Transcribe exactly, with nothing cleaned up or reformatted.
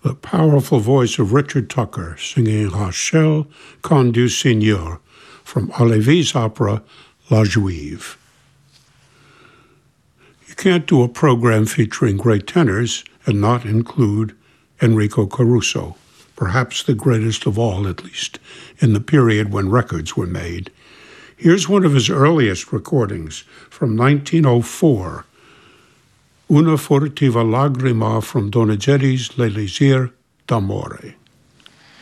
the powerful voice of Richard Tucker singing Rachel Con du Seigneur from Halévy's opera La Juive. You can't do a program featuring great tenors and not include Enrico Caruso, perhaps the greatest of all, at least in the period when records were made. Here's one of his earliest recordings from nineteen oh four, Una furtiva lagrima from Donizetti's L'Elisir d'Amore.